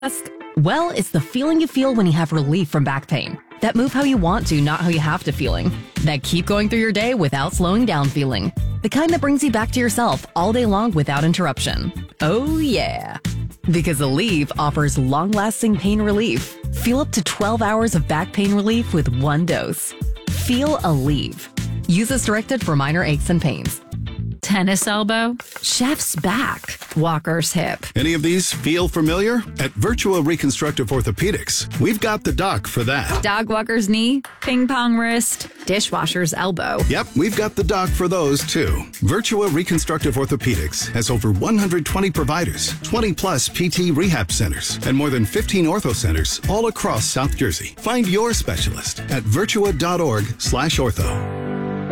Well, it's the feeling you feel when you have relief from back pain. That move how you want to, not how you have to feeling. That keep going through your day without slowing down feeling. The kind that brings you back to yourself all day long without interruption. Oh yeah. Because Aleve offers long-lasting pain relief. Feel up to 12 hours of back pain relief with one dose. Feel Aleve. Use as directed for minor aches and pains. Tennis elbow, Chef's back, walker's hip. Any of these feel familiar? At Virtua Reconstructive Orthopedics, we've got the doc for that. dog walker's knee, ping pong wrist, Dishwasher's elbow. Yep, we've got the doc for those too. Virtua Reconstructive Orthopedics has over 120 providers, 20 plus PT rehab centers, and more than 15 ortho centers all across South Jersey. Find your specialist at virtua.org/ortho.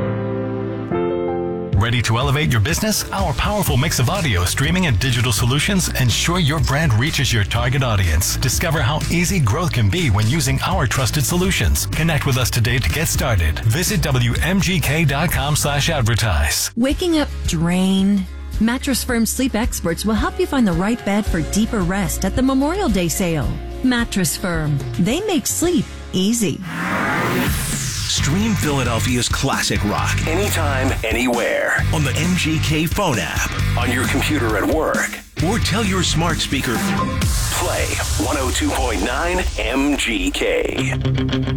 Ready to elevate your business? Our powerful mix of audio, streaming, and digital solutions ensure your brand reaches your target audience. Discover how easy growth can be when using our trusted solutions. Connect with us today to get started. Visit WMGK.com/advertise. Waking up drained? Mattress Firm sleep experts will help you find the right bed for deeper rest at the Memorial Day sale. Mattress Firm. They make sleep easy. Stream Philadelphia's classic rock anytime, anywhere on the MGK phone app, on your computer at work, or tell your smart speaker, play 102.9 MGK.